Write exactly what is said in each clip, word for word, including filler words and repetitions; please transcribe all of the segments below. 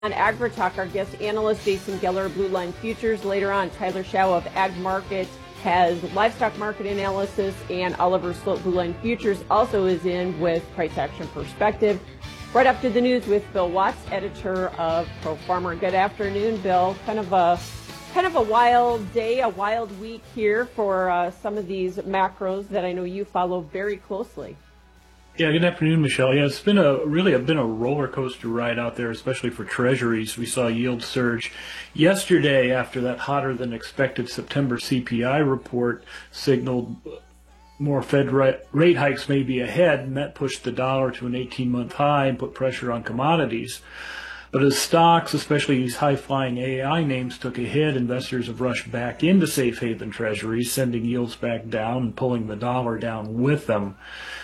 On AgriTalk, our guest analyst Jason Geller, Blue Line Futures. Later on, Tyler Schau of Ag Market has livestock market analysis, and Oliver Sloat, Blue Line Futures, also is in with price action perspective. Right after the news with Bill Watts, editor of Pro Farmer. Good afternoon, Bill. Kind of a kind of a wild day, a wild week here for uh, some of these macros that I know you follow very closely. Yeah, good afternoon, Michelle. Yeah, it's been a really a, been a roller coaster ride out there, especially for treasuries. We saw yield surge yesterday after that hotter than expected September C P I report signaled more Fed rate hikes may be ahead, and that pushed the dollar to an eighteen-month high and put pressure on commodities. But as stocks, especially these high-flying A I names, took a hit, investors have rushed back into safe haven treasuries, sending yields back down and pulling the dollar down with them.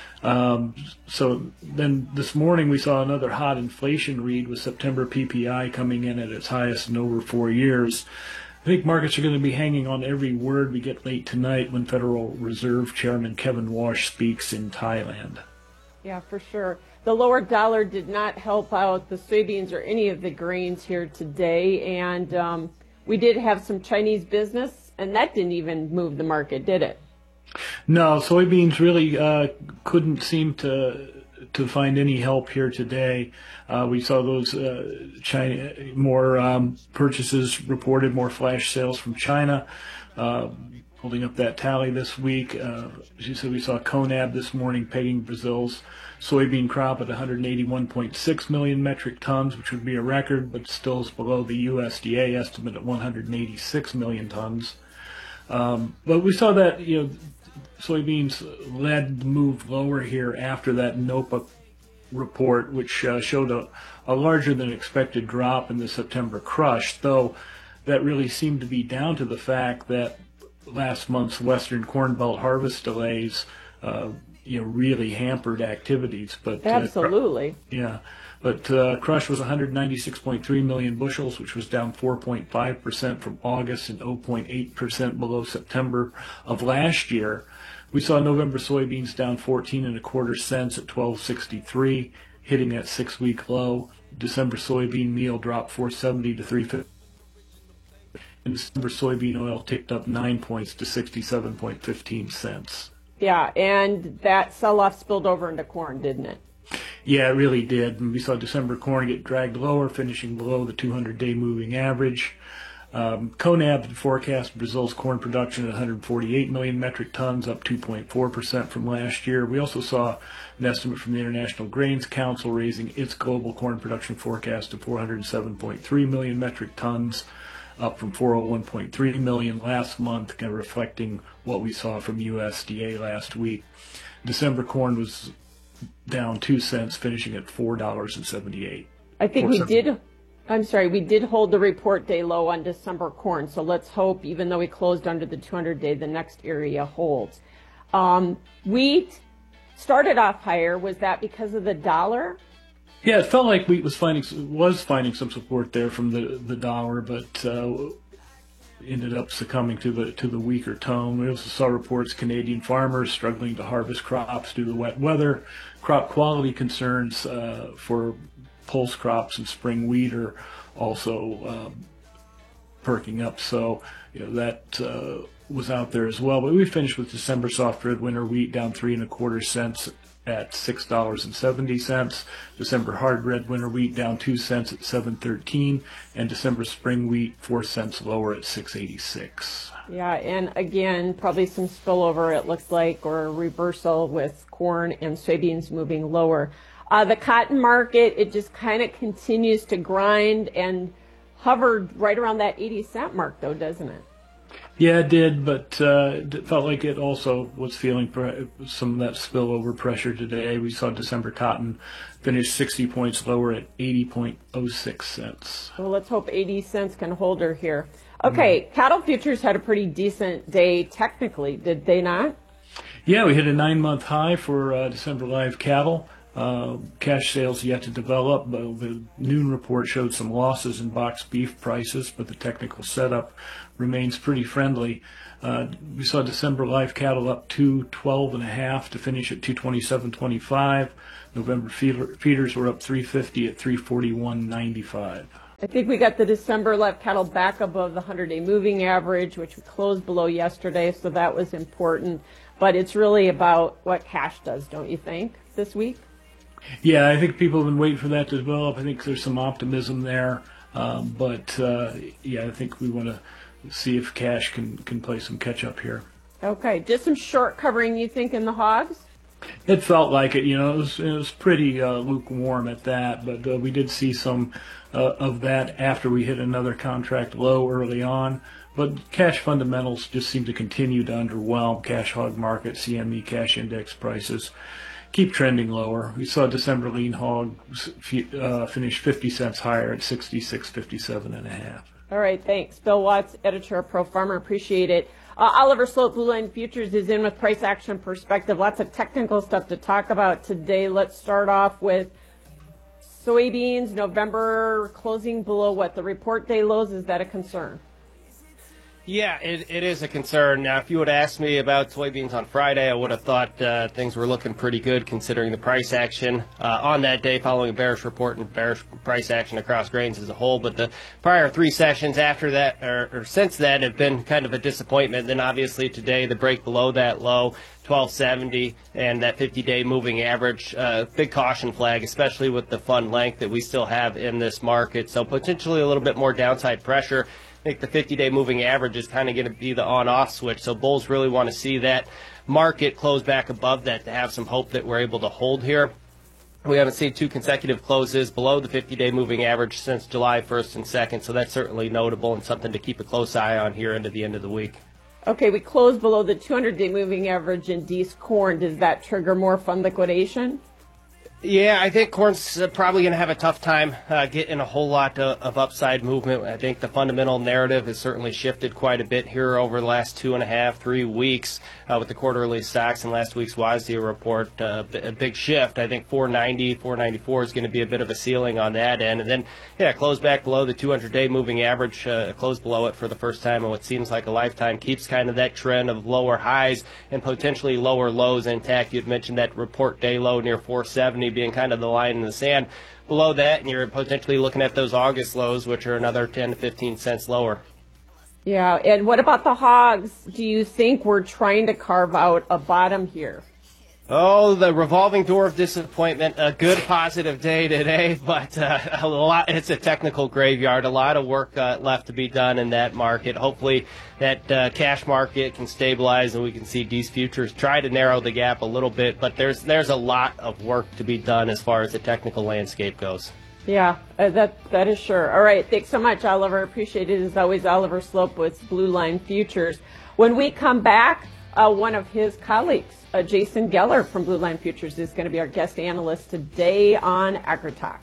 Um, so then this morning we saw another hot inflation read with September P P I coming in at its highest in over four years. I think markets are going to be hanging on every word we get late tonight when Federal Reserve Chairman Kevin Walsh speaks in Thailand. Yeah, for sure. The lower dollar did not help out the soybeans or any of the grains here today, and um, we did have some Chinese business, and that didn't even move the market, did it? No, soybeans really uh, couldn't seem to to find any help here today. Uh, we saw those uh, China more um, purchases reported, more flash sales from China. Uh, holding up that tally this week, uh, as you said, we saw CONAB this morning pegging Brazil's soybean crop at one hundred eighty-one point six million metric tons, which would be a record, but still is below the U S D A estimate at one hundred eighty-six million tons. Um, but we saw that, you know, soybeans led the move lower here after that NOPA report, which uh, showed a, a larger than expected drop in the September crush, though that really seemed to be down to the fact that last month's Western Corn Belt harvest delays uh, you know, really hampered activities. But Absolutely. Uh, yeah. But uh, crush was one hundred ninety-six point three million bushels, which was down four point five percent from August and zero point eight percent below September of last year. We saw November soybeans down fourteen and a quarter cents at twelve sixty-three, hitting that six-week low. December soybean meal dropped four seventy to three fifty. And December soybean oil ticked up nine points to sixty-seven point one five cents. Yeah, and that sell-off spilled over into corn, didn't it? Yeah, it really did. And we saw December corn get dragged lower, finishing below the two hundred day moving average. Um, CONAB forecast Brazil's corn production at one hundred forty-eight million metric tons, up two point four percent from last year. We also saw an estimate from the International Grains Council raising its global corn production forecast to four hundred seven point three million metric tons, up from four hundred one point three million last month, kind of reflecting what we saw from U S D A last week. December corn was down two cents, finishing at four dollars and seventy-eight. I think we did, I'm sorry, we did hold the report day low on December corn, so let's hope, even though we closed under the two hundred day, the next area holds. Um, wheat started off higher. Was that because of the dollar? Yeah, it felt like wheat was finding was finding some support there from the the dollar, but uh, ended up succumbing to the to the weaker tone. We also saw reports Canadian farmers struggling to harvest crops due to wet weather. Crop quality concerns uh, for pulse crops and spring wheat are also um, perking up. So you know that uh, was out there as well. But we finished with December soft red winter wheat down three and a quarter cents at six dollars and seventy cents. December hard red winter wheat down two cents at seven thirteen, and December spring wheat four cents lower at six eighty-six. Yeah, and again, probably some spillover, it looks like, or a reversal with corn and soybeans moving lower. Uh, the cotton market, it just kind of continues to grind and hovered right around that eighty cent mark, though, doesn't it? Yeah, it did, but uh, it felt like it also was feeling some of that spillover pressure today. We saw December cotton finish sixty points lower at eighty point oh six cents. Well, let's hope eighty cents can hold her here. Okay, mm-hmm. Cattle futures had a pretty decent day technically, did they not? Yeah, we hit a nine-month high for uh, December live cattle. Uh, cash sales yet to develop. But the noon report showed some losses in boxed beef prices, but the technical setup remains pretty friendly. Uh, we saw December live cattle up two twelve and a half to finish at two twenty-seven twenty-five. November feeder, feeders were up three fifty at three forty-one ninety-five. I think we got the December live cattle back above the hundred-day moving average, which we closed below yesterday, so that was important. But it's really about what cash does, don't you think, this week? Yeah, I think people have been waiting for that to develop. I think there's some optimism there. Um, but, uh, yeah, I think we want to see if cash can, can play some catch-up here. Okay, just some short covering, you think, in the hogs? It felt like it, you know, it was, it was pretty uh, lukewarm at that, but uh, we did see some uh, of that after we hit another contract low early on. But cash fundamentals just seem to continue to underwhelm. Cash hog market, C M E cash index prices keep trending lower. We saw December lean hogs uh, finish fifty cents higher at sixty-six fifty-seven and a half. All right, thanks. Bill Watts, editor of Pro Farmer, appreciate it. Uh, Oliver Sloat, Blue Line Futures, is in with price action perspective. Lots of technical stuff to talk about today. Let's start off with soybeans. November closing below what? The report day lows. Is that a concern? Yeah, it, it is a concern. Now, if you would ask me about soybeans on Friday, I would have thought uh, things were looking pretty good considering the price action uh, on that day following a bearish report and bearish price action across grains as a whole. But the prior three sessions after that, or, or since that, have been kind of a disappointment. Then obviously today, the break below that low, twelve seventy, and that fifty-day moving average, uh, big caution flag, especially with the fund length that we still have in this market. So potentially a little bit more downside pressure. I think the fifty-day moving average is kind of going to be the on-off switch. So bulls really want to see that market close back above that to have some hope that we're able to hold here. We haven't seen two consecutive closes below the fifty-day moving average since July first and second, so that's certainly notable and something to keep a close eye on here into the end of the week. Okay, we closed below the two hundred-day moving average in D's corn. Does that trigger more fund liquidation? Yeah, I think corn's uh, probably going to have a tough time uh, getting a whole lot of, of upside movement. I think the fundamental narrative has certainly shifted quite a bit here over the last two and a half, three weeks uh, with the quarterly stocks and last week's WASDE report. Uh, a big shift. I think four ninety, four ninety-four is going to be a bit of a ceiling on that end. And then, yeah, close back below the two hundred-day moving average, uh, close below it for the first time in what seems like a lifetime, keeps kind of that trend of lower highs and potentially lower lows intact. You'd mentioned that report day low near four seventy being kind of the line in the sand below that, and you're potentially looking at those August lows, which are another ten to fifteen cents lower. Yeah, and what about the hogs? Do you think we're trying to carve out a bottom here? Oh, the revolving door of disappointment. A good positive day today, but uh, a lot. It's a technical graveyard. A lot of work uh, left to be done in that market. Hopefully that uh, cash market can stabilize and we can see these futures try to narrow the gap a little bit, but there's there's a lot of work to be done as far as the technical landscape goes. Yeah, uh, that that is sure. All right, thanks so much, Oliver. Appreciate it as always. Oliver Sloat with Blue Line Futures. When we come back, uh, one of his colleagues, uh, Jason Geller from Blue Line Futures, is going to be our guest analyst today on AgriTalk.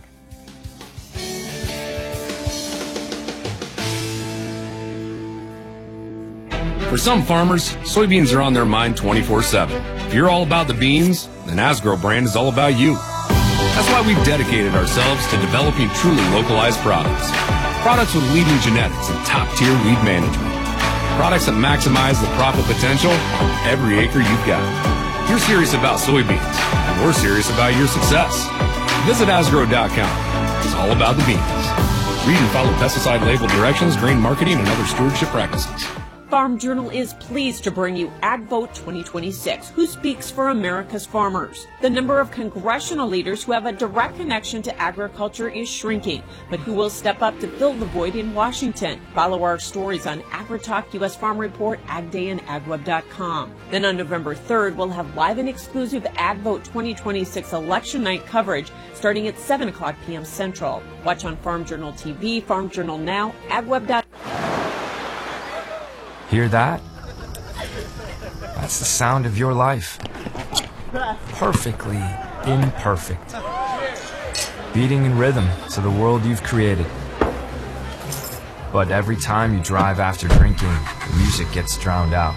For some farmers, soybeans are on their mind twenty-four seven. If you're all about the beans, then Asgrow brand is all about you. That's why we've dedicated ourselves to developing truly localized products. Products with leading genetics and top-tier weed management. Products that maximize the profit potential on every acre you've got. You're serious about soybeans, and we're serious about your success. Visit Asgrow dot com. It's all about the beans. Read and follow pesticide label directions, grain marketing, and other stewardship practices. Farm Journal is pleased to bring you AgVote twenty twenty-six, who speaks for America's farmers. The number of congressional leaders who have a direct connection to agriculture is shrinking, but who will step up to fill the void in Washington? Follow our stories on AgriTalk, U S Farm Report, Ag Day, and Ag Web dot com. Then on November third, we'll have live and exclusive AgVote twenty twenty-six election night coverage starting at seven o'clock p.m. Central. Watch on Farm Journal T V, Farm Journal Now, Ag Web dot com. Hear that? That's the sound of your life. Perfectly imperfect. Beating in rhythm to the world you've created. But every time you drive after drinking, the music gets drowned out.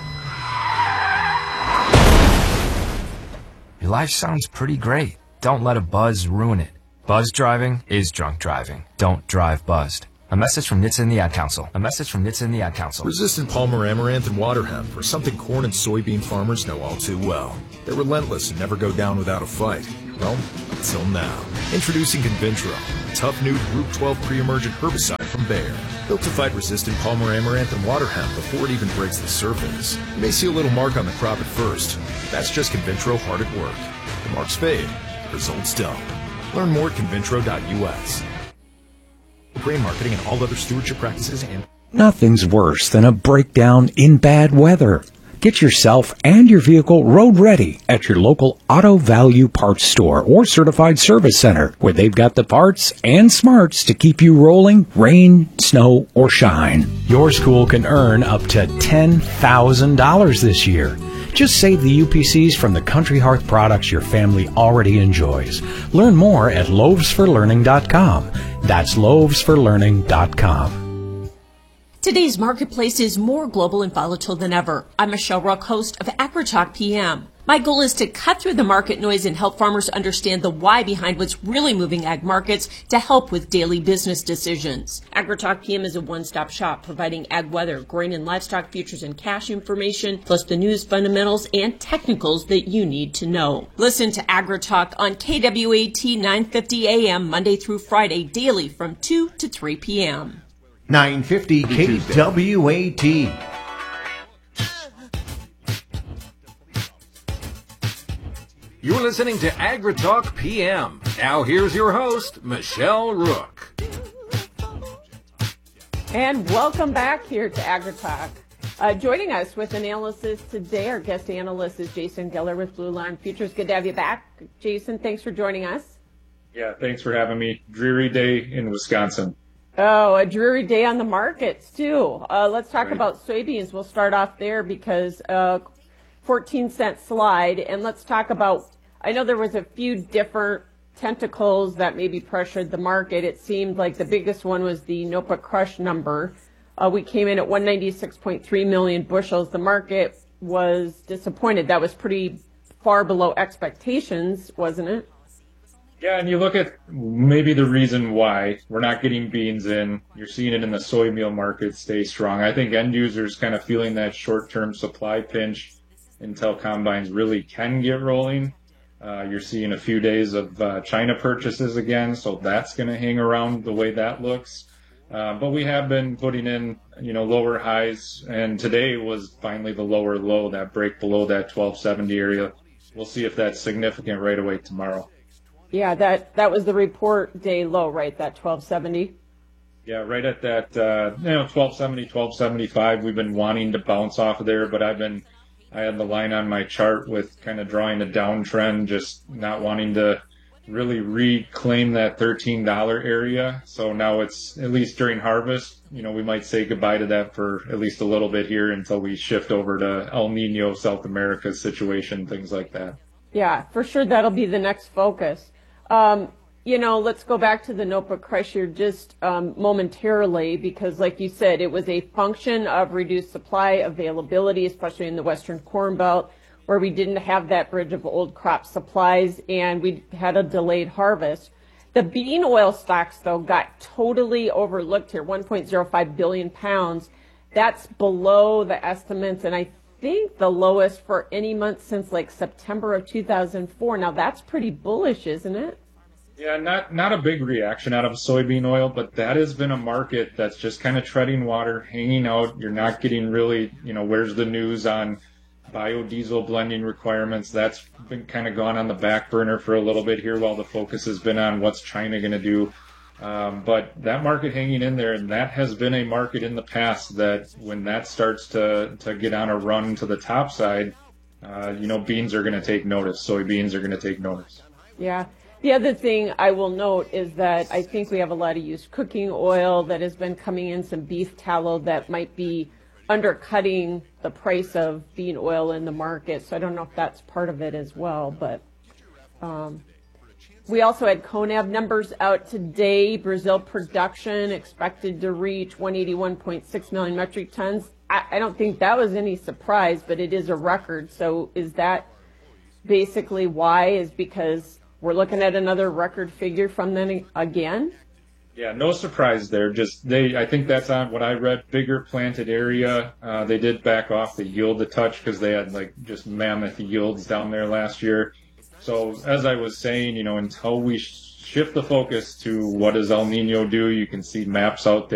Your life sounds pretty great. Don't let a buzz ruin it. Buzz driving is drunk driving. Don't drive buzzed. A message from N H T S A and the Ad Council. A message from N H T S A and the Ad Council. Resistant Palmer Amaranth and water hemp are something corn and soybean farmers know all too well. They're relentless and never go down without a fight. Well, Until now. Introducing Conventro, tough new Group twelve pre-emergent herbicide from Bayer. Built to fight resistant Palmer amaranth and water hemp before it even breaks the surface. You may see a little mark on the crop at first. That's just Conventro hard at work. The marks fade, results don't. Learn more at conventro dot U S. Grain marketing and all other stewardship practices and... Nothing's worse than a breakdown in bad weather. Get yourself and your vehicle road ready at your local Auto Value Parts Store or Certified Service Center, where they've got the parts and smarts to keep you rolling, rain, snow, or shine. Your school can earn up to ten thousand dollars this year. Just save the U P Cs from the Country Hearth products your family already enjoys. Learn more at loaves for learning dot com. That's loaves for learning dot com. Today's marketplace is more global and volatile than ever. I'm Michelle Ruck, host of AgriTalk P M. My goal is to cut through the market noise and help farmers understand the why behind what's really moving ag markets to help with daily business decisions. AgriTalk P M is a one-stop shop providing ag weather, grain and livestock futures and cash information, plus the news fundamentals and technicals that you need to know. Listen to AgriTalk on K W A T nine fifty A M Monday through Friday daily from two to three p m nine fifty K W A T. You're listening to AgriTalk P M. Now here's your host, Michelle Rook. And welcome back here to AgriTalk. Uh, joining us with analysis today, our guest analyst is Jason Geller with Blue Line Futures. Good to have you back. Jason, thanks for joining us. Yeah, thanks for having me. Dreary day in Wisconsin. Oh, a dreary day on the markets, too. Uh, let's talk Right. about soybeans. We'll start off there because uh, fourteen cent slide. And let's talk about, I know there was a few different tentacles that maybe pressured the market. It seemed like the biggest one was the NOPA crush number. Uh, we came in at one ninety-six point three million bushels. The market was disappointed. That was pretty far below expectations, wasn't it? Yeah, and you look at maybe the reason why we're not getting beans in. You're seeing it in the soy meal market stay strong. I think end users kind of feeling that short-term supply pinch until combines really can get rolling. Uh, you're seeing a few days of uh, China purchases again, so that's going to hang around the way that looks. Uh, but we have been putting in, you know, lower highs, and today was finally the lower low, that break below that twelve seventy area. We'll see if that's significant right away tomorrow. Yeah, that, that was the report day low, right? That twelve seventy? Yeah, right at that, uh, you know, twelve seventy, twelve seventy-five. We've been wanting to bounce off of there, but I've been, I had the line on my chart with kind of drawing a downtrend, just not wanting to really reclaim that thirteen dollar area. So now it's, at least during harvest, you know, we might say goodbye to that for at least a little bit here until we shift over to El Nino, South America situation, things like that. Yeah, for sure that'll be the next focus. Um, you know, let's go back to the NOPA crush here just um, momentarily, because like you said, it was a function of reduced supply availability, especially in the Western Corn Belt, where we didn't have that bridge of old crop supplies and we had a delayed harvest. The bean oil stocks, though, got totally overlooked here, one point zero five billion pounds. That's below the estimates, and I think the lowest for any month since like September of two thousand four. Now that's pretty bullish, isn't it? Yeah, not not a big reaction out of soybean oil, but that has been a market that's just kind of treading water, hanging out. You're not getting really, you know, where's the news on biodiesel blending requirements? That's been kind of gone on the back burner for a little bit here while the focus has been on what's China going to do. Um, but that market hanging in there, and that has been a market in the past that when that starts to, to get on a run to the top side, uh, you know, beans are going to take notice. Soybeans are going to take notice. Yeah. The other thing I will note is that I think we have a lot of used cooking oil that has been coming in, some beef tallow that might be undercutting the price of bean oil in the market. So I don't know if that's part of it as well, but um, we also had CONAB numbers out today. Brazil production expected to reach one eighty-one point six million metric tons. I, I don't think that was any surprise, but it is a record. So is that basically why? Is because we're looking at another record figure from them again? Yeah, no surprise there. Just they, I think that's on what I read. Bigger planted area. Uh, they did back off the yield a touch because they had like just mammoth yields down there last year. So as I was saying, you know, until we shift the focus to what does El Nino do, you can see maps out there.